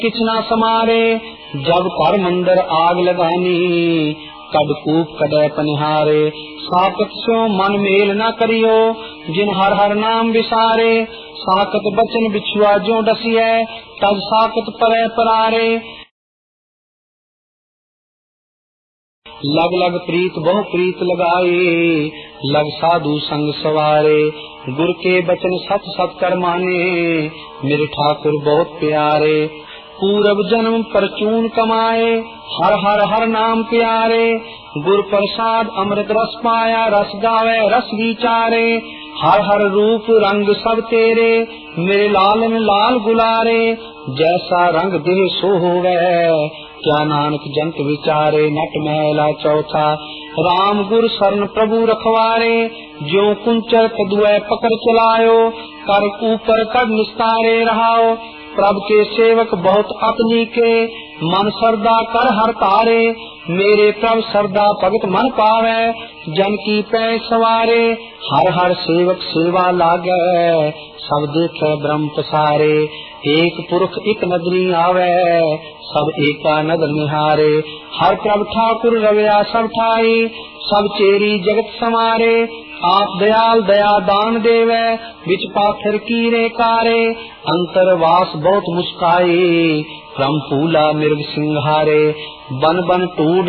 किछ न समारे। जब पर मंदिर आग लगानी, कद कूप कदय पनिहारे। साकत स्यो मन मेल न करियो, जिन हर हर नाम विसारे। साकत बचन बिछुआ जो डसिए, तब साकत परै परारे। लग लग प्रीत बहु प्रीत लगाए, लग साधु संग सवारे। गुर के बचन सत सत कर माने, मेरे ठाकुर बहुत प्यारे। पूरब जन्म परचून कमाए, हर हर हर नाम प्यारे। गुर प्रसाद अमृत रस पाया, रस गावे रस विचारे। हर हर रूप रंग सब तेरे, मेरे लालन लाल गुलारे। जैसा रंग देह सो होवे, क्या नानक जंत विचारे। नट महला चौथा, राम गुर शरण प्रभु रखवारे। जो कुंचर कदुए पकड़ चलायो, कर ऊपर कर निस्तारे रहाओ। प्रभ के सेवक बहुत अपनी के, मन सरदा कर हर तारे। मेरे प्रभ सरदा भगत मन पावे, जन की पै सवारे। हर हर सेवक सेवा लागे, सब देखे ब्रह्म पसारे। एक पुरख एक नदरी आवे, सब एका नदर निहारे। हर प्रभ ठाकुर रविया सब ठाई, सब चेरी जगत समारे। आप दयाल दया दान देवे, बिच पाथर कीरे कारे। अंतरवास बहुत मुस्काई, क्रम फूला मिर्ग सिंहारे। बन बन टूड